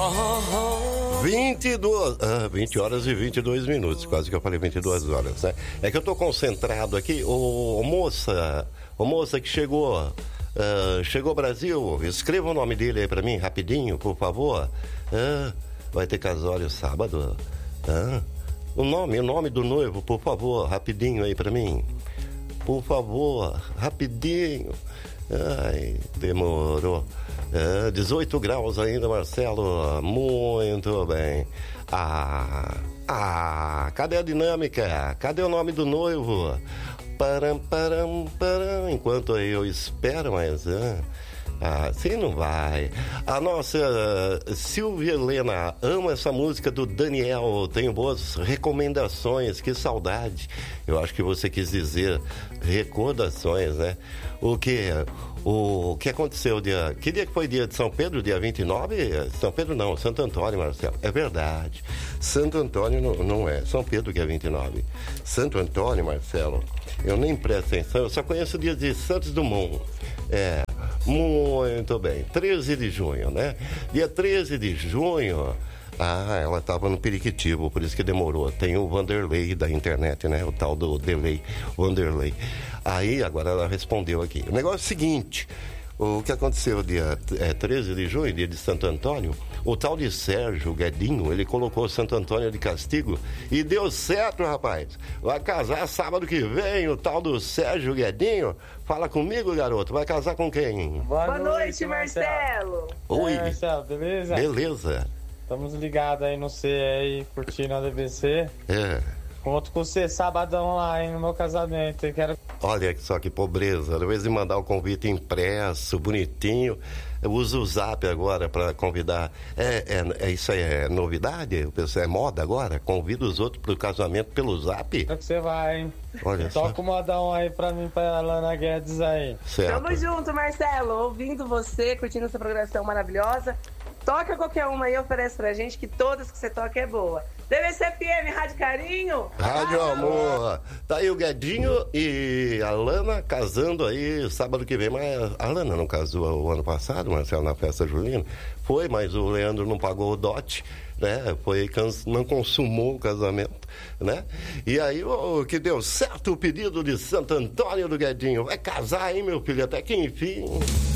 20 horas e 22 minutos, quase que eu falei 22 horas, né? É que eu tô concentrado aqui. Ô moça que chegou Brasil, escreva o nome dele aí pra mim, rapidinho, por favor. Vai ter casório sábado. O nome do noivo, por favor, rapidinho aí pra mim. Por favor, rapidinho. Ai, demorou. 18 graus ainda, Marcelo. Muito bem. Cadê a dinâmica? Cadê o nome do noivo? Param. Enquanto eu espero, mas... sim, não vai. A nossa Silvia Helena ama essa música do Daniel. Tenho boas recomendações. Que saudade. Eu acho que você quis dizer recordações, né? O que aconteceu que dia que foi dia de São Pedro? Dia 29? São Pedro não, Santo Antônio, Marcelo. É verdade. Santo Antônio não é. São Pedro que é 29. Santo Antônio, Marcelo, eu nem presto atenção. Eu só conheço o dia de Santos Dumont. Muito bem. 13 de junho, né? Dia 13 de junho... ela estava no Periquitivo, por isso que demorou. Tem o Vanderlei da internet, né? O tal do delay, Vanderlei. Aí, agora ela respondeu aqui. O negócio é o seguinte, o que aconteceu dia 13 de junho, dia de Santo Antônio, o tal de Sérgio Guedinho, ele colocou Santo Antônio de castigo e deu certo, rapaz. Vai casar sábado que vem, o tal do Sérgio Guedinho. Fala comigo, garoto. Vai casar com quem? Boa noite, Marcelo. Oi. Marcelo, beleza? Beleza. Estamos ligados aí no C aí, curtindo a DBC. Conto com você sabadão lá, hein, no meu casamento. Eu quero... Olha só que pobreza. Ao invés de mandar o convite impresso, bonitinho, eu uso o Zap agora para convidar. Isso aí é novidade? O pessoal é moda agora? Convida os outros pro casamento pelo Zap? Quero que você vai, hein? Olha só. Toca o modão aí pra mim, pra Alana Guedes aí. Certo. Tamo junto, Marcelo. Ouvindo você, curtindo essa programação maravilhosa. Toca qualquer uma aí, oferece pra gente que todas que você toca é boa. DBC FM, Rádio Carinho. Rádio Amor. Tá aí o Guedinho e a Lana casando aí sábado que vem. Mas a Lana não casou o ano passado, Marcelo, na festa julina? Foi, mas o Leandro não pagou o dote, né? Não consumou o casamento, né? E aí que deu certo o pedido de Santo Antônio do Guedinho. Vai casar, hein, meu filho? Até que enfim...